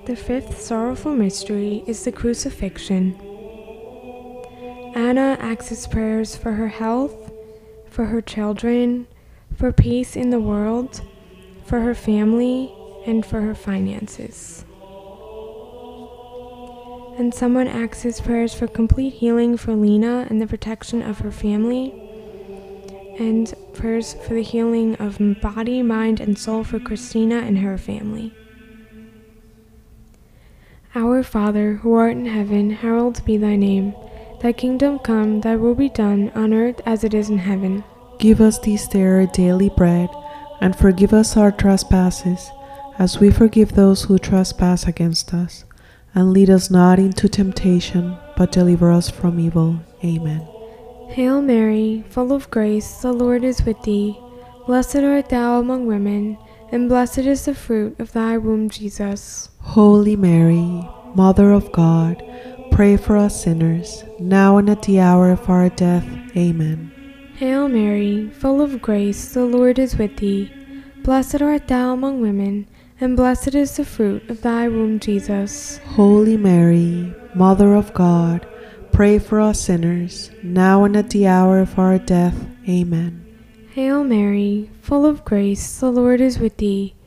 The fifth sorrowful mystery is the crucifixion. Anna asks prayers for her health, for her children, for peace in the world, for her family, and for her finances. And someone asks prayers for complete healing for Lena and the protection of her family, and prayers for the healing of body, mind, and soul for Christina and her family. Our Father, who art in heaven, hallowed be thy name. Thy kingdom come, thy will be done, on earth as it is in heaven. Give us this day our daily bread, and forgive us our trespasses, as we forgive those who trespass against us. And lead us not into temptation, but deliver us from evil. Amen. Hail Mary, full of grace, the Lord is with thee. Blessed art thou among women, and blessed is the fruit of thy womb, Jesus. Holy Mary, Mother of God, pray for us sinners, now and at the hour of our death. Amen. Hail Mary, full of grace, the Lord is with thee. Blessed art thou among women, and blessed is the fruit of thy womb, Jesus. Holy Mary, Mother of God, pray for us sinners, now and at the hour of our death. Amen. Hail Mary, full of grace, the Lord is with thee.